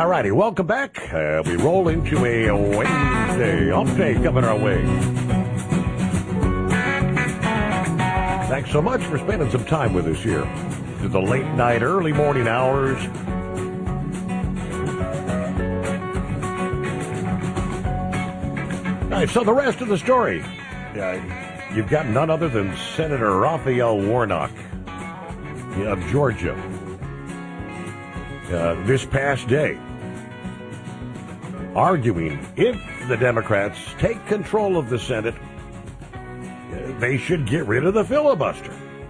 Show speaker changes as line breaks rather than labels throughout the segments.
All righty, welcome back. We roll into a Wednesday. Hump Day coming our way. Thanks so much for spending some time with us here through the late night, early morning hours. All right, so the rest of the story. You've got none other than Senator Raphael Warnock of Georgia. This past day, arguing if the Democrats take control of the Senate, they should get rid of the filibuster.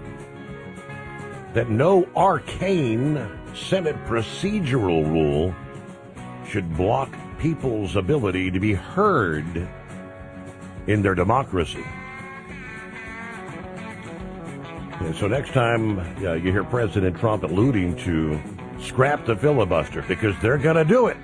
That no arcane Senate procedural rule should block people's ability to be heard in their democracy. So next time you hear President Trump alluding to scrap the filibuster, because they're going to do it.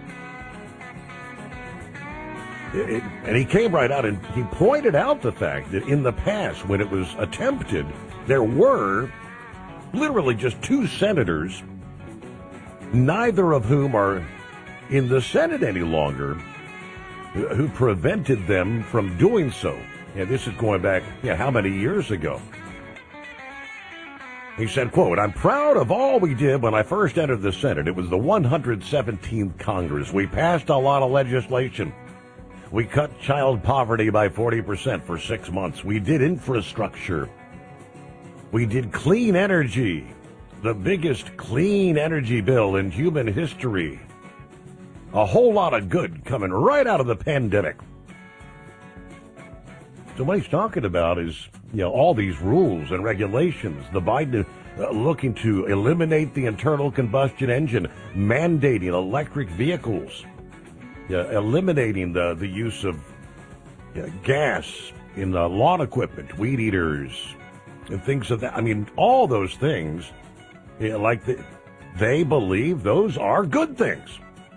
And he came right out and he pointed out the fact that in the past, when it was attempted, there were literally just 2 senators, neither of whom are in the Senate any longer, who prevented them from doing so. And this is going back, how many years ago? He said, quote, "I'm proud of all we did when I first entered the Senate. It was the 117th Congress. We passed a lot of legislation. We cut child poverty by 40% for 6 months. We did infrastructure. We did clean energy, the biggest clean energy bill in human history. A whole lot of good coming right out of the pandemic." So what he's talking about is, all these rules and regulations. The Biden looking to eliminate the internal combustion engine, mandating electric vehicles, eliminating the use of gas in lawn equipment, weed eaters, and things of that. I mean, all those things, they believe those are good things.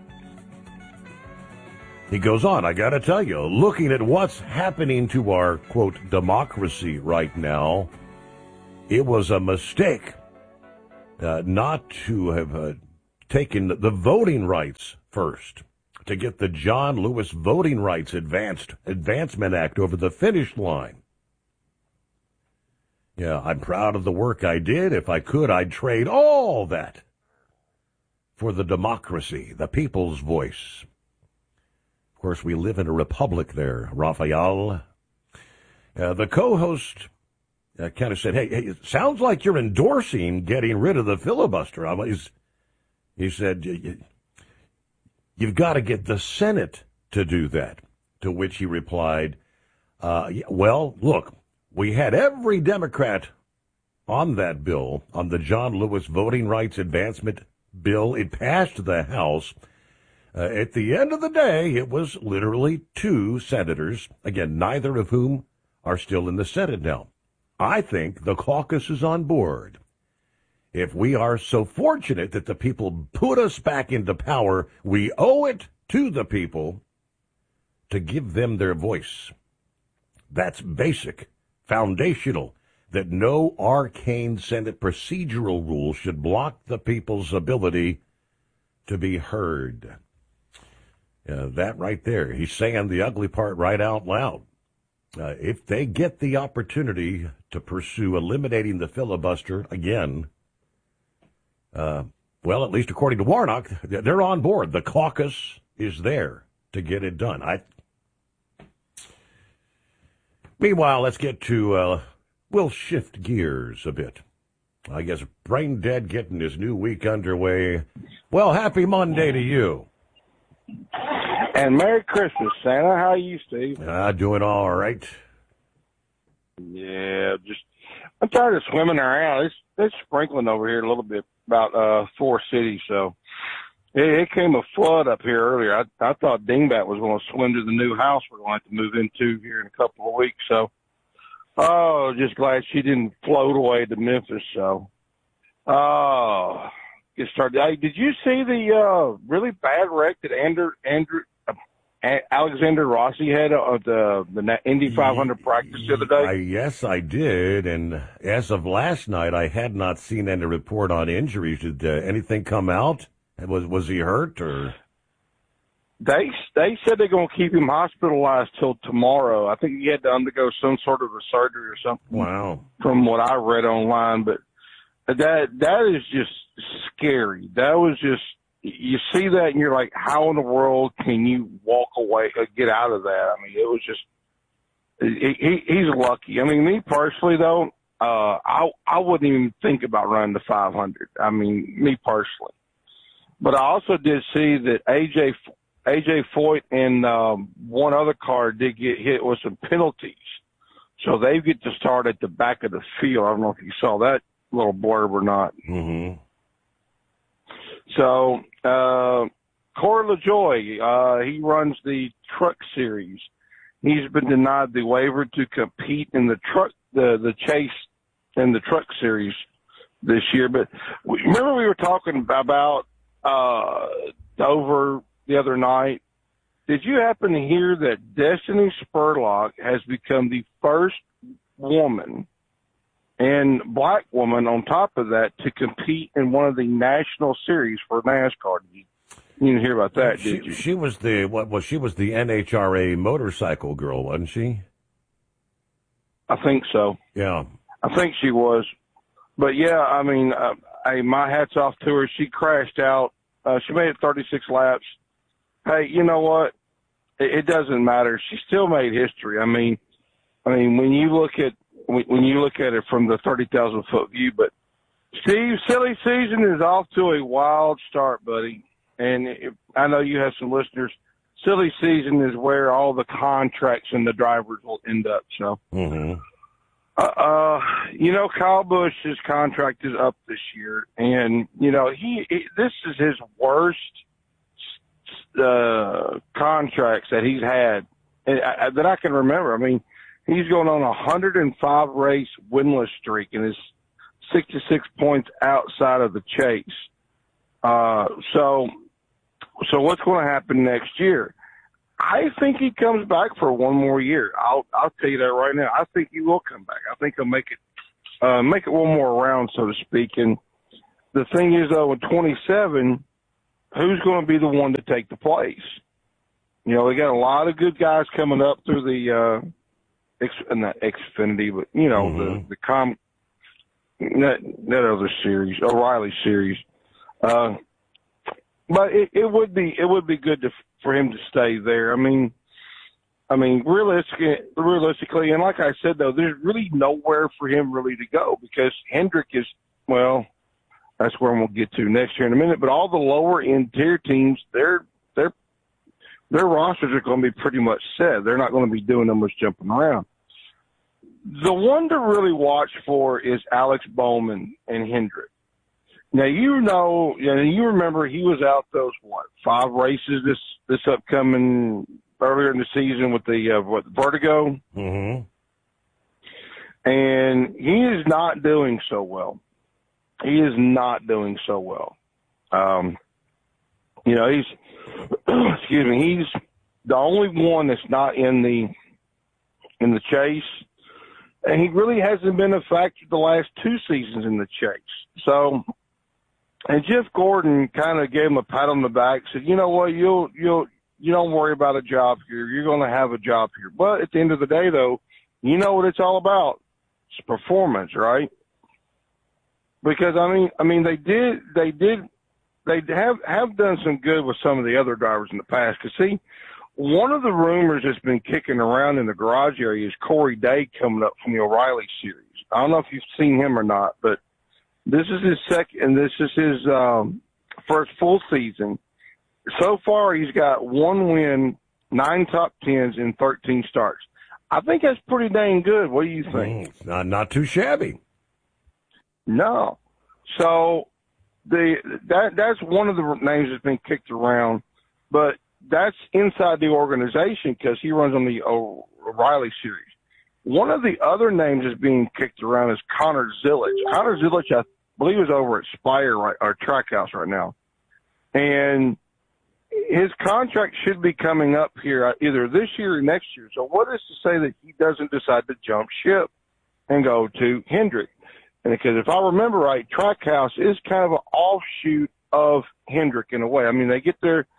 He goes on, "I got to tell you, looking at what's happening to our, quote, democracy right now, it was a mistake not to have taken the voting rights first, to get the John Lewis Voting Rights Advancement Act over the finish line. I'm proud of the work I did. If I could, I'd trade all that for the democracy, the people's voice." Of course, we live in a republic there, Raphael. The co-host kind of said, hey, it sounds like you're endorsing getting rid of the filibuster. He said, you've got to get the Senate to do that. To which he replied, well, look, we had every Democrat on that bill, on the John Lewis Voting Rights Advancement bill. It passed the House. At the end of the day, it was literally 2 senators, again, neither of whom are still in the Senate now. I think the caucus is on board. If we are so fortunate that the people put us back into power, we owe it to the people to give them their voice. That's basic, foundational, that no arcane Senate procedural rule should block the people's ability to be heard. That right there, he's saying the ugly part right out loud. If they get the opportunity to pursue eliminating the filibuster again, well, at least according to Warnock, they're on board. The caucus is there to get it done. Meanwhile, let's get to, we'll shift gears a bit. I guess Brain Dead getting his new week underway. Well, happy Monday to you.
And Merry Christmas, Santa. How are you, Steve?
Doing all right.
Yeah, I'm tired of swimming around. It's sprinkling over here a little bit, about 4 cities. So it came a flood up here earlier. I thought Dingbat was going to swim to the new house we're going to have to move into here in a couple of weeks. So, just glad she didn't float away to Memphis. So, get started. Hey, did you see the really bad wreck that Alexander Rossi had at the Indy 500 practice the other day?
Yes, I did. And as of last night, I had not seen any report on injuries. Did anything come out? Was he hurt or?
They said they're going to keep him hospitalized till tomorrow. I think he had to undergo some sort of a surgery or something.
Wow.
From what I read online, but that is just scary. That was just, you see that and you're like, how in the world can you walk away, get out of that? I mean, it was just, he's lucky. I mean, me personally though, I wouldn't even think about running the 500. I mean, me personally. But I also did see that AJ Foyt and one other car did get hit with some penalties. So they get to start at the back of the field. I don't know if you saw that little blurb or not.
Mm-hmm.
So Corey LaJoie, he runs the truck series. He's been denied the waiver to compete in the chase and the truck series this year. But remember we were talking about Dover the other night. Did you happen to hear that Destiny Spurlock has become the first woman and black woman on top of that to compete in one of the national series for NASCAR? You didn't hear about that, did you?
She was she was the NHRA motorcycle girl, wasn't she?
I think so.
Yeah.
I think she was. But yeah, I mean, my hat's off to her. She crashed out. She made it 36 laps. Hey, you know what? It doesn't matter. She still made history. I mean, when you look at it from the 30,000 foot view. But Steve, silly season is off to a wild start, buddy. And I know you have some listeners. Silly season is where all the contracts and the drivers will end up. So,
mm-hmm.
Kyle Busch's contract is up this year, and this is his worst contracts that he's had that I can remember. I mean, he's going on a 105 race winless streak and is 66 points outside of the chase. So what's going to happen next year? I think he comes back for one more year. I'll tell you that right now. I think he will come back. I think he'll make it one more round, so to speak. And the thing is, though, in 27, who's going to be the one to take the place? They got a lot of good guys coming up through the not Xfinity, but
mm-hmm.
that other series, O'Reilly series. But it would be good for him to stay there. I mean, realistically, and like I said though, there's really nowhere for him really to go because Hendrick is, well, that's where we'll get to next year in a minute. But all the lower end tier teams, their rosters are going to be pretty much set. They're not going to be doing that much jumping around. The one to really watch for is Alex Bowman and Hendrick. Now, you remember he was out those, 5 races this upcoming earlier in the season with the Vertigo?
Mm-hmm.
And he is not doing so well. He is not doing so well. He's, excuse me, he's the only one that's not in the chase. And he really hasn't been a factor the last 2 seasons in the chase. So, and Jeff Gordon kind of gave him a pat on the back, said, you know what, you don't worry about a job here. You're going to have a job here. But at the end of the day, though, you know what it's all about. It's performance, right? Because, I mean, they have done some good with some of the other drivers in the past. Because, see, one of the rumors that's been kicking around in the garage area is Corey Day coming up from the O'Reilly series. I don't know if you've seen him or not, but this is his second, and this is his first full season. So far, he's got 1 win, 9 top 10s, and 13 starts. I think that's pretty dang good. What do you think?
Not too shabby.
No. So that's one of the names that's been kicked around, but that's inside the organization because he runs on the O'Reilly series. One of the other names that's being kicked around is Connor Zilisch. Connor Zilisch, I believe, is over at Spire or Trackhouse right now. And his contract should be coming up here either this year or next year. So what is to say that he doesn't decide to jump ship and go to Hendrick? And because if I remember right, Trackhouse is kind of an offshoot of Hendrick in a way. I mean, they get their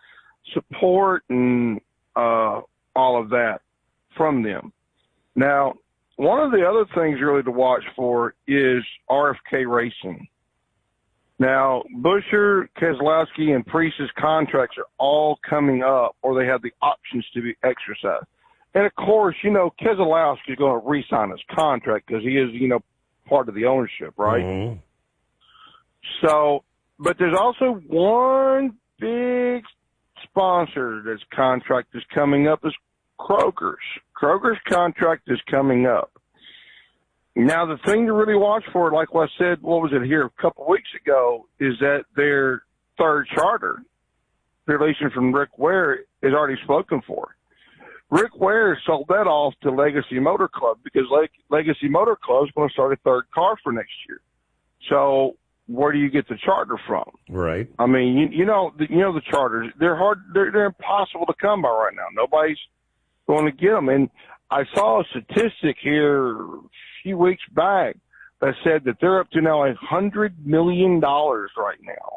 support and all of that from them. Now, one of the other things really to watch for is RFK Racing. Now, Buescher, Keselowski, and Priest's contracts are all coming up, or they have the options to be exercised. And, of course, Keselowski is going to re-sign his contract because he is, part of the ownership, right?
Mm-hmm.
So, but there's also one big sponsor that's contract is coming up is Kroger's. Kroger's contract is coming up. Now, the thing to really watch for, like I said, what was it here a couple of weeks ago, is that their third charter, their relation from Rick Ware, is already spoken for. Rick Ware sold that off to Legacy Motor Club because Legacy Motor Club is going to start a third car for next year. So where do you get the charter from?
Right.
I mean, the charters, they're hard, they're impossible to come by right now. Nobody's going to get them. And I saw a statistic here a few weeks back that said that they're up to now $100 million right now.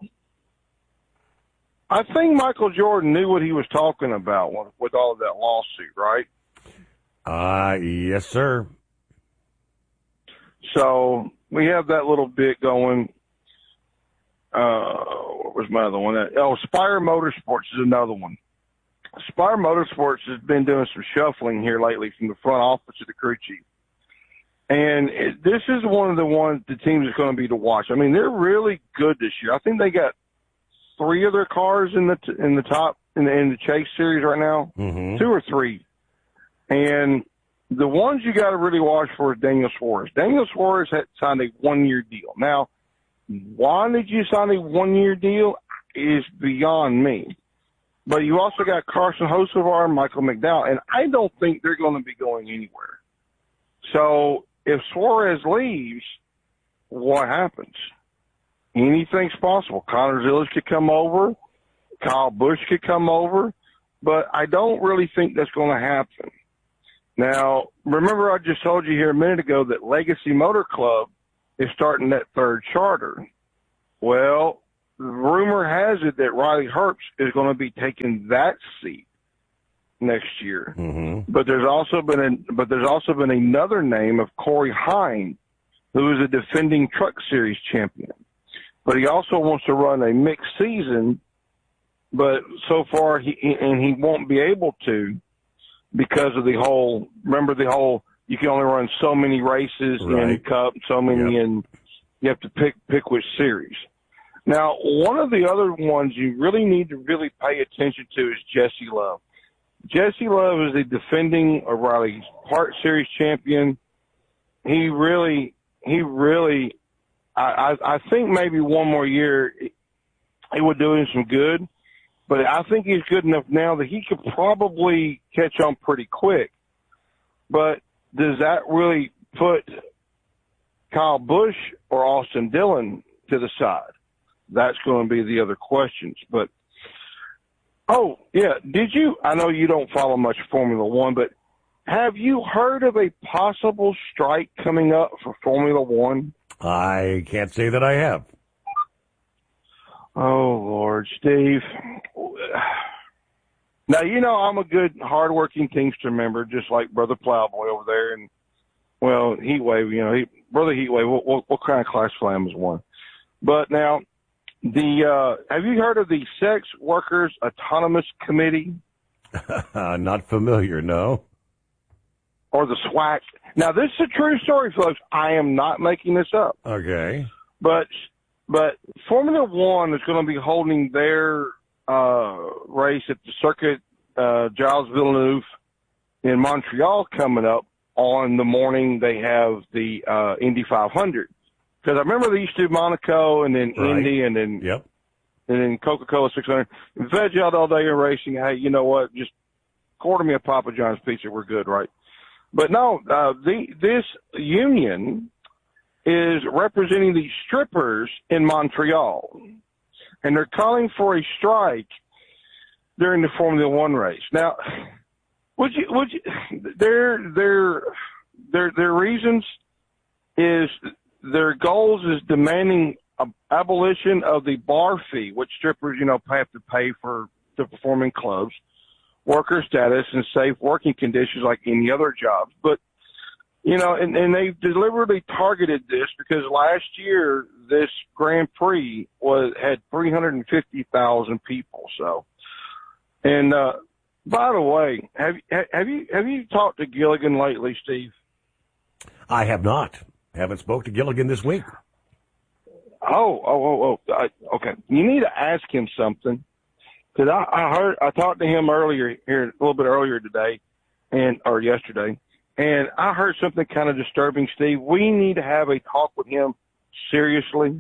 I think Michael Jordan knew what he was talking about with all of that lawsuit, right?
Yes, sir.
So we have that little bit going. What was my other one? Spire Motorsports is another one. Spire Motorsports has been doing some shuffling here lately from the front office of the crew chief. And this is one of the teams that's going to be to watch. I mean, they're really good this year. I think they got 3 of their cars in the top in the Chase series right now, 2 or 3. And the ones you got to really watch for is Daniel Suarez. Daniel Suarez had signed a 1-year deal. Now, why did you sign a 1-year deal is beyond me. But you also got Carson Hocevar and Michael McDowell, and I don't think they're going to be going anywhere. So if Suarez leaves, what happens? Anything's possible. Connor Zillage could come over. Kyle Busch could come over. But I don't really think that's going to happen. Now, remember I just told you here a minute ago that Legacy Motor Club is starting that third charter. Well, the rumor has it that Riley Herbst is going to be taking that seat next year.
Mm-hmm.
But there's also been another name of Corey Hine, who is a defending Truck Series champion. But he also wants to run a mixed season, but so far he won't be able to because of you can only run so many races in the Cup, so many in, you have to pick which series. Now, one of the other ones you really need to really pay attention to is Jesse Love. Jesse Love is the defending O'Reilly Hart Series champion. He really, I think maybe one more year he would do him some good, but I think he's good enough now that he could probably catch on pretty quick. But does that really put Kyle Busch or Austin Dillon to the side? That's going to be the other questions. But, I know you don't follow much Formula One, but have you heard of a possible strike coming up for Formula One?
I can't say that I have.
Oh, Lord, Steve. Now, I'm a good, hardworking Teamster member, just like Brother Plowboy over there. And, well, Heatwave, Brother Heatwave, we'll kind of classify him as one. But now, have you heard of the Sex Workers Autonomous Committee?
Not familiar, no.
Or the SWAC. Now, this is a true story, folks. I am not making this up.
Okay.
But Formula One is going to be holding their race at the circuit Gilles Villeneuve in Montreal coming up on the morning they have the Indy 500. Because I remember they used to do Monaco and then Indy and then and then Coca-Cola 600. Veg out all day in racing. Hey, you know what? Just order me a Papa John's pizza. We're good, right? But no, this union is representing the strippers in Montreal, and they're calling for a strike during the Formula One race. Now, their reasons is their goals is demanding abolition of the bar fee, which strippers, have to pay for to perform in clubs, worker status, and safe working conditions like any other job. But, and they've deliberately targeted this because last year this Grand Prix had 350,000 people. So, and by the way, have you talked to Gilligan lately, Steve?
I have not. Haven't spoke to Gilligan this week.
Okay. You need to ask him something. Cause I talked to him a little bit earlier today or yesterday, and I heard something kind of disturbing, Steve. We need to have a talk with him seriously.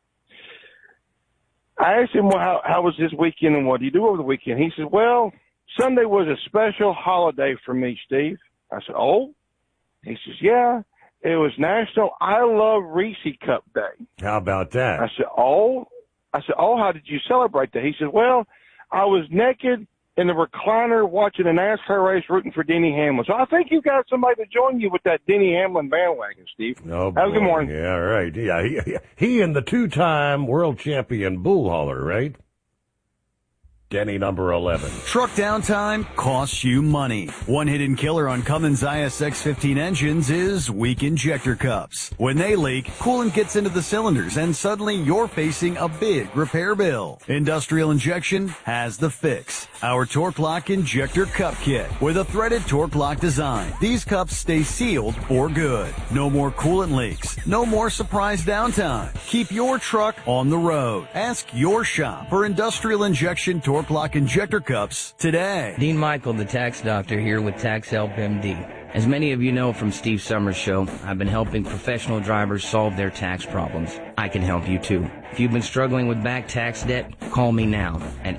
I asked him, well, how was his weekend and what did you do over the weekend? He said, well, Sunday was a special holiday for me, Steve. I said, oh? He says, yeah, it was National I Love Reese Cup Day.
How about that?
I said, oh, how did you celebrate that? He said, well, I was naked in the recliner watching a NASCAR race rooting for Denny Hamlin. So I think you've got somebody to join you with that Denny Hamlin bandwagon, Steve.
Oh,
have a good morning.
Yeah, right. Yeah, he and the two-time world champion bull hauler, right? Denny number 11.
Truck downtime costs you money. One hidden killer on Cummins ISX-15 engines is weak injector cups. When they leak, coolant gets into the cylinders and suddenly you're facing a big repair bill. Industrial Injection has the fix. Our Torque Lock Injector Cup Kit with a threaded Torque Lock design. These cups stay sealed for good. No more coolant leaks. No more surprise downtime. Keep your truck on the road. Ask your shop for Industrial Injection Torque Lock Injector Cups today.
Dean Michael, the tax doctor, here with Tax Help MD. As many of you know from Steve Summers' show, I've been helping professional drivers solve their tax problems. I can help you too. If you've been struggling with back tax debt, call me now at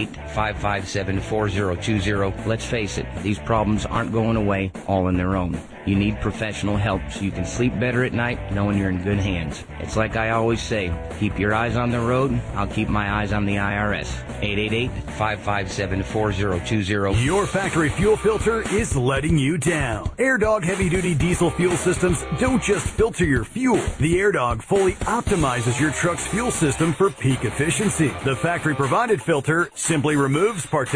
888-557-4020. Let's face it, these problems aren't going away all on their own. You need professional help so you can sleep better at night knowing you're in good hands. It's like I always say, keep your eyes on the road, I'll keep my eyes on the IRS. 888-557-4020.
Your factory fuel filter is letting you down. AirDog heavy-duty diesel fuel systems don't just filter your fuel. The AirDog fully optimizes your truck's fuel system for peak efficiency. The factory-provided filter simply removes parts